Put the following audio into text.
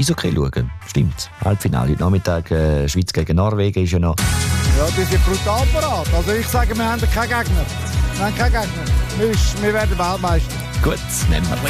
Eishockey schauen. Stimmt. Halbfinale heute Nachmittag, Schweiz gegen Norwegen ist ja noch. Ja, die sind brutal parat. Also ich sage, wir haben keinen Gegner. Wir haben keinen Gegner. Wir werden Weltmeister. Gut, nehmen wir.